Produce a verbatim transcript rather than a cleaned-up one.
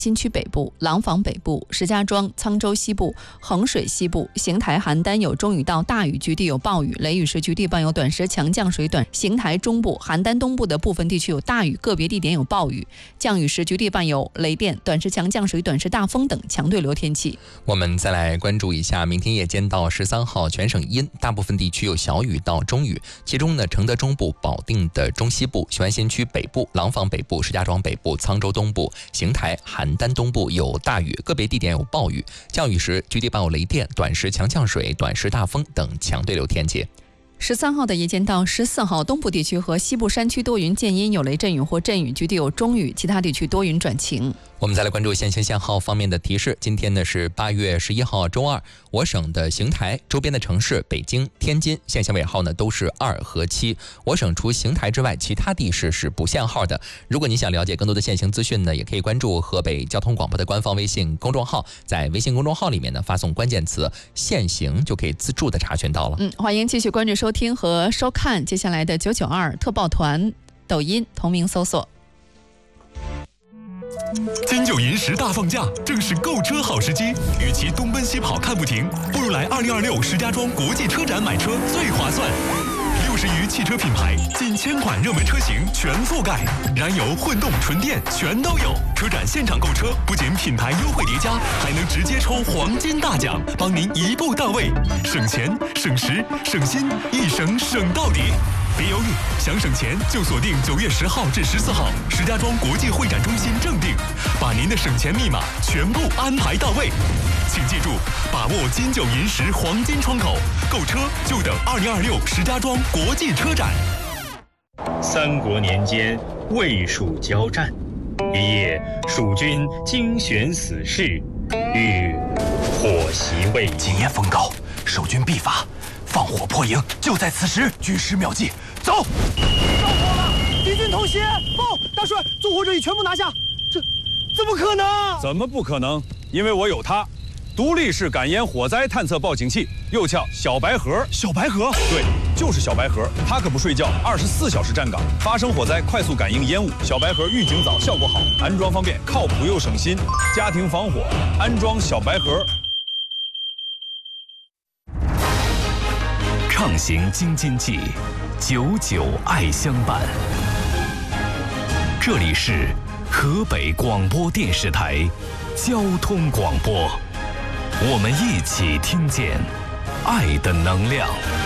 新区北部、廊坊北部、石家庄、沧州西部、衡水西部、邢台、邯郸有中雨到大雨，局地有暴雨，雷雨时局地伴有短时强降水短。邢台中部、邯郸东部的部分地区有大雨，个别地点有暴雨，降雨时局地伴有雷电、短时强降水、短时大风等强对流天气。 我们再来关注一下，明天夜间到十三号全省阴，大部分地区有小雨到中雨，其中呢，承德中部、保定的中西部、雄安新区北部、廊坊北部、石家庄北部、沧州东部、邢台、邯郸东部有大雨，个别地点有暴雨，降雨时局地伴有雷电、短时强降水、短时大风等强对流天气。 十三号的夜间到十四号，东部地区和西部山区多云见阴，有雷阵雨或阵雨，局地有中雨，其他地区多云转晴。 我们再来关注限行限号方面的提示。今天呢是八月十一号周二，我省的邢台周边的城市北京、天津限行尾号呢都是二和七。我省除邢台之外，其他地市是不限号的。如果你想了解更多的限行资讯呢，也可以关注河北交通广播的官方微信公众号，在微信公众号里面呢发送关键词限行，就可以自助的查询到了。 嗯，欢迎继续关注收听和收看接下来的九九二特报团，抖音同名搜索。 金九银十大放假，正是购车好时机。与其东奔西跑看不停，不如来二零二六石家庄国际车展买车最划算。六十余汽车品牌，近千款热门车型全覆盖，燃油、混动、纯电全都有。车展现场购车，不仅品牌优惠叠加，还能直接抽黄金大奖，帮您一步到位，省钱、省时、省心，一省省到底。别犹豫，想省钱就锁定九月十号至十四号石家庄国际会展中心正定，把您的省钱密码全部安排到位。请记住，把握金九银十黄金窗口，购车就等二零二六石家庄国际车展。 三国年间，魏蜀交战，一夜蜀军精选死士，欲火袭魏营。 今夜风高，守军必发。放火破营，就在此时。军师妙计，走！ 着火了！敌军偷袭！报，大帅，纵火者已全部拿下。这怎么可能？ 怎么不可能？因为我有它，独立式感烟火灾探测报警器，又叫小白盒。 小白盒？ 对，就是小白盒。它可不睡觉，二十四小时站岗，发生火灾快速感应烟雾。小白盒预警早，效果好，安装方便，靠谱又省心。家庭防火，安装小白盒。 畅行京津冀，久久爱相伴。这里是河北广播电视台交通广播，我们一起听见爱的能量。